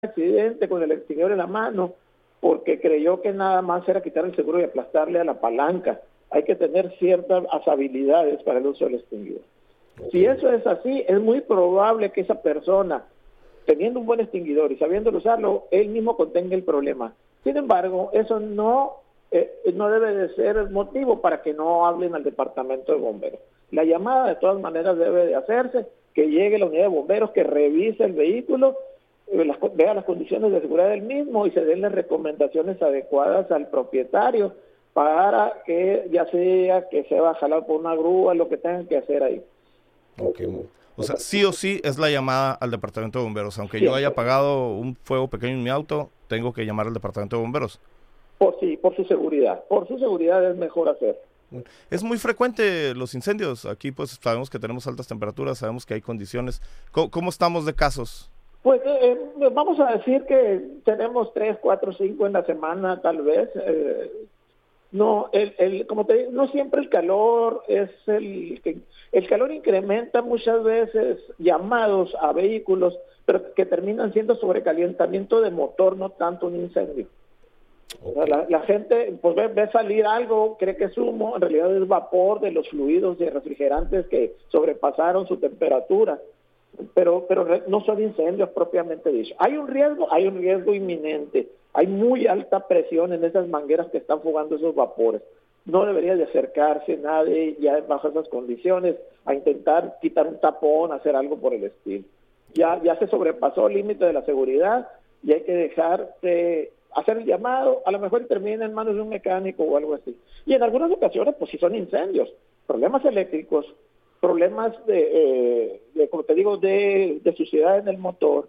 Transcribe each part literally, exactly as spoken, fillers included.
accidente con el extinguidor en la mano porque creyó que nada más era quitar el seguro y aplastarle a la palanca. Hay que tener ciertas habilidades para el uso del extinguidor. Si eso es así, es muy probable que esa persona, teniendo un buen extinguidor y sabiendo usarlo, él mismo contenga el problema. Sin embargo, eso no, eh, no debe de ser motivo para que no hablen al departamento de bomberos. La llamada de todas maneras debe de hacerse, que llegue la unidad de bomberos, que revise el vehículo, eh, las, vea las condiciones de seguridad del mismo y se den las recomendaciones adecuadas al propietario para que ya sea que se va a jalar por una grúa, lo que tengan que hacer ahí. Okay. O sea, sí o sí es la llamada al departamento de bomberos. Aunque sí, yo haya apagado un fuego pequeño en mi auto, tengo que llamar al departamento de bomberos. Por sí, por su seguridad. Por su seguridad es mejor hacer. Es muy frecuente los incendios. Aquí pues sabemos que tenemos altas temperaturas, sabemos que hay condiciones. ¿Cómo, cómo estamos de casos? Pues eh, vamos a decir que tenemos tres, cuatro, cinco en la semana tal vez. Eh, no, el, el, como te digo, no siempre el calor es el que... El calor incrementa muchas veces llamados a vehículos, pero que terminan siendo sobrecalentamiento de motor, no tanto un incendio. Okay. O sea, la, la gente pues ve, ve salir algo, cree que es humo, en realidad es vapor de los fluidos y refrigerantes que sobrepasaron su temperatura, pero, pero no son incendios propiamente dicho. ¿Hay un riesgo? Hay un riesgo inminente. Hay muy alta presión en esas mangueras que están fugando esos vapores. No debería de acercarse nadie ya bajo esas condiciones a intentar quitar un tapón, hacer algo por el estilo. Ya, ya se sobrepasó el límite de la seguridad y hay que dejar de hacer el llamado, a lo mejor termina en manos de un mecánico o algo así. Y en algunas ocasiones, pues si son incendios, problemas eléctricos, problemas de, eh, de como te digo, de, de suciedad en el motor.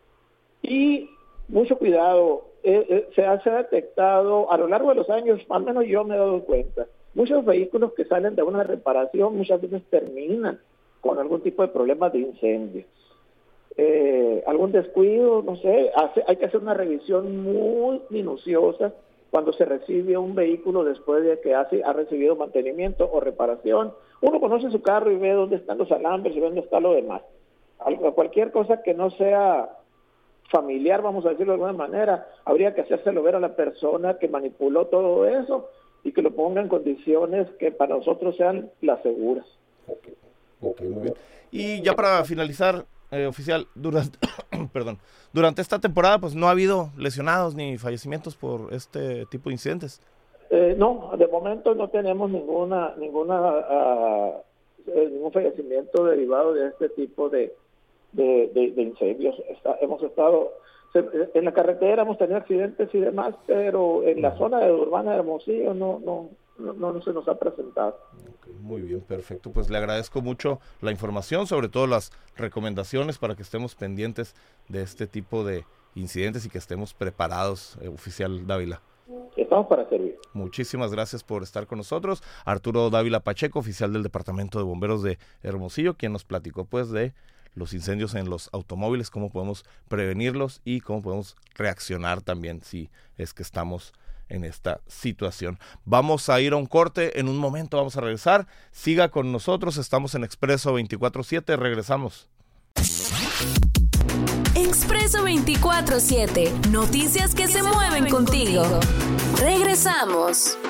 Y mucho cuidado, eh, eh, se ha, se ha detectado a lo largo de los años, al menos yo me he dado cuenta, muchos vehículos que salen de una reparación muchas veces terminan con algún tipo de problema de incendio. Eh, algún descuido, no sé, hace, hay que hacer una revisión muy minuciosa cuando se recibe un vehículo después de que hace, ha recibido mantenimiento o reparación. Uno conoce su carro y ve dónde están los alambres y ve dónde está lo demás. Algo, cualquier cosa que no sea familiar, vamos a decirlo de alguna manera, habría que hacérselo ver a la persona que manipuló todo eso y que lo ponga en condiciones que para nosotros sean las seguras. Ok, okay, muy bien. Y ya para finalizar, eh, oficial, durante, perdón, durante esta temporada pues no ha habido lesionados ni fallecimientos por este tipo de incidentes. Eh, no, de momento no tenemos ninguna ninguna uh, eh, ningún fallecimiento derivado de este tipo de De, de, de incendios. Está, hemos estado se, en la carretera, hemos tenido accidentes y demás, pero en la zona de urbana de Hermosillo no no, no, no se nos ha presentado. Okay, muy bien, perfecto. Pues le agradezco mucho la información, sobre todo las recomendaciones para que estemos pendientes de este tipo de incidentes y que estemos preparados, eh, oficial Dávila. Estamos para servir. Muchísimas gracias por estar con nosotros. Arturo Dávila Pacheco, oficial del Departamento de Bomberos de Hermosillo, quien nos platicó pues de los incendios en los automóviles, cómo podemos prevenirlos y cómo podemos reaccionar también si es que estamos en esta situación. Vamos a ir a un corte, en un momento vamos a regresar. Siga con nosotros, estamos en Expreso veinticuatro siete, regresamos. Expreso veinticuatro siete, noticias que se mueven contigo. Regresamos.